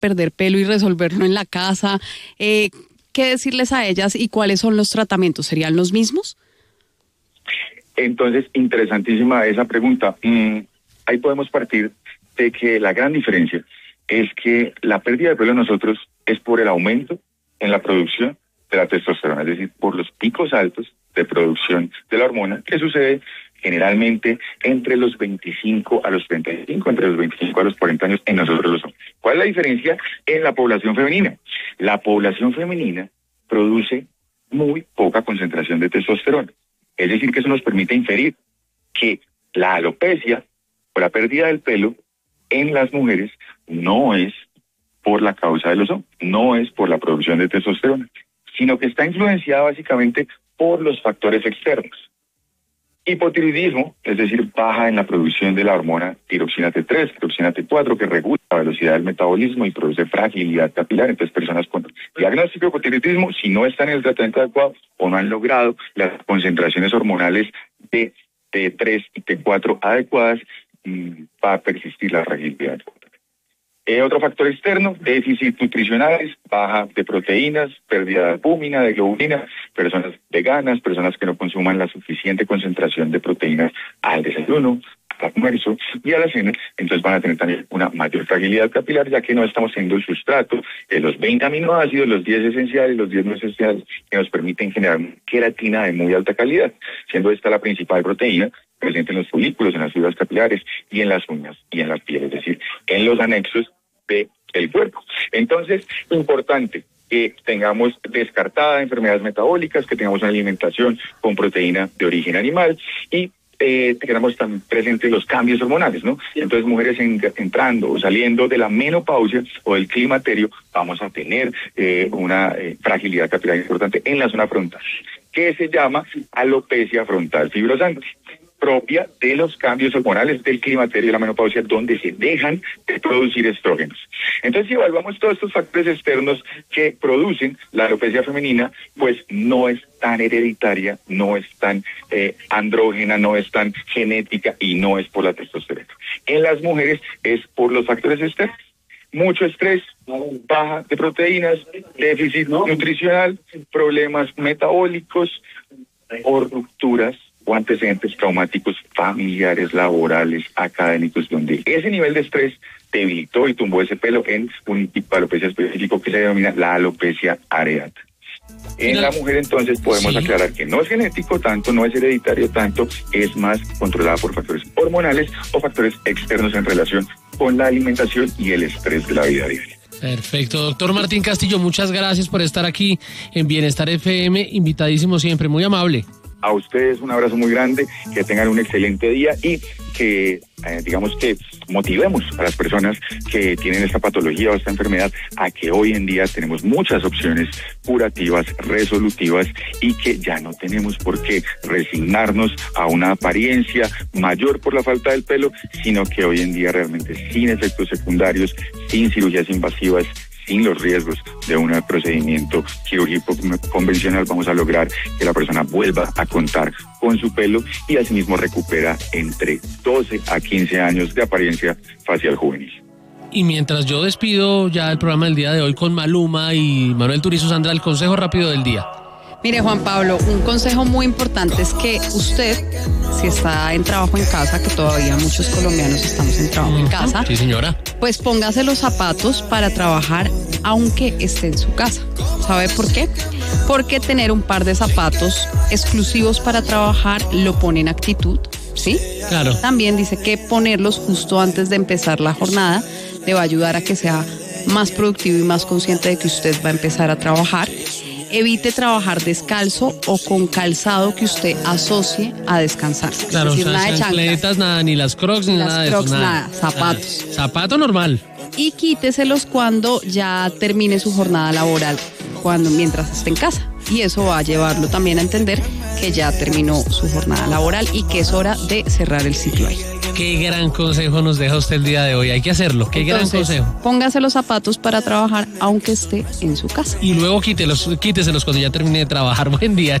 perder pelo y resolverlo en la casa. ¿Qué decirles a ellas y cuáles son los tratamientos? ¿Serían los mismos? Entonces, interesantísima esa pregunta. Ahí podemos partir de que la gran diferencia es que la pérdida de pelo en nosotros es por el aumento en la producción de la testosterona, es decir, por los picos altos de producción de la hormona que sucede generalmente entre los 25 a los 35, entre los 25 a los 40 años en nosotros los hombres. ¿Cuál es la diferencia en la población femenina? La población femenina produce muy poca concentración de testosterona. Es decir, que eso nos permite inferir que la alopecia o la pérdida del pelo en las mujeres no es por la causa de los hombres, no es por la producción de testosterona, sino que está influenciada básicamente por los factores externos. Hipotiroidismo, es decir, baja en la producción de la hormona tiroxina T3, tiroxina T4, que regula la velocidad del metabolismo y produce fragilidad capilar. Entonces, personas con diagnóstico de hipotiroidismo, si no están en el tratamiento adecuado o no han logrado las concentraciones hormonales de T3 y T4 adecuadas, va a persistir la fragilidad. Otro factor externo, déficit nutricionales, baja de proteínas, pérdida de albúmina, de globulina, personas veganas, personas que no consuman la suficiente concentración de proteínas al desayuno, al almuerzo y a la cena, entonces van a tener también una mayor fragilidad capilar, ya que no estamos teniendo el sustrato de los 20 aminoácidos, los 10 esenciales, los 10 no esenciales, que nos permiten generar queratina de muy alta calidad, siendo esta la principal proteína presente en los folículos, en las fibras capilares y en las uñas y en la piel, es decir, en los anexos del cuerpo. Entonces, importante que tengamos descartada enfermedades metabólicas, que tengamos una alimentación con proteína de origen animal y tengamos también presentes los cambios hormonales, ¿no? Entonces, mujeres entrando o saliendo de la menopausia o del climaterio, vamos a tener una fragilidad capilar importante en la zona frontal, que se llama alopecia frontal fibrosante, propia de los cambios hormonales del climaterio y la menopausia, donde se dejan de producir estrógenos. Entonces, si evaluamos todos estos factores externos que producen la alopecia femenina, pues no es tan hereditaria, no es tan andrógena, no es tan genética y no es por la testosterona. En las mujeres es por los factores externos. Mucho estrés, baja de proteínas, déficit nutricional, problemas metabólicos o rupturas o antecedentes traumáticos familiares, laborales, académicos, donde ese nivel de estrés debilitó y tumbó ese pelo en un tipo de alopecia específico que se denomina la alopecia areata. En la mujer entonces podemos aclarar que no es genético tanto, no es hereditario tanto, es más controlada por factores hormonales o factores externos en relación con la alimentación y el estrés de la vida diaria. Perfecto, doctor Martín Castillo, muchas gracias por estar aquí en Bienestar FM, invitadísimo siempre, muy amable. A ustedes un abrazo muy grande, que tengan un excelente día y que, digamos que motivemos a las personas que tienen esta patología o esta enfermedad a que hoy en día tenemos muchas opciones curativas, resolutivas y que ya no tenemos por qué resignarnos a una apariencia mayor por la falta del pelo, sino que hoy en día realmente sin efectos secundarios, sin cirugías invasivas, sin los riesgos de un procedimiento quirúrgico convencional, vamos a lograr que la persona vuelva a contar con su pelo y asimismo recupera entre 12 a 15 años de apariencia facial juvenil. Y mientras yo despido ya el programa del día de hoy con Maluma y Manuel Turizo, Sandra, el consejo rápido del día. Mire, Juan Pablo, un consejo muy importante es que usted, si está en trabajo en casa, que todavía muchos colombianos estamos en trabajo en casa, sí, señora, pues póngase los zapatos para trabajar aunque esté en su casa. ¿Sabe por qué? Porque tener un par de zapatos exclusivos para trabajar lo pone en actitud, ¿sí? Claro. También dice que ponerlos justo antes de empezar la jornada le va a ayudar a que sea más productivo y más consciente de que usted va a empezar a trabajar. Evite trabajar descalzo o con calzado que usted asocie a descansar. Claro, es decir, o sea, nada de chancletas, nada, ni las crocs, ni nada de eso. Nada, zapatos. Nada. Zapato normal. Y quíteselos cuando ya termine su jornada laboral, mientras esté en casa. Y eso va a llevarlo también a entender que ya terminó su jornada laboral y que es hora de cerrar el ciclo ahí. Qué gran consejo nos deja usted el día de hoy. Hay que hacerlo. Qué gran consejo. Póngase los zapatos para trabajar aunque esté en su casa. Y luego quíteselos cuando ya termine de trabajar. Buen día.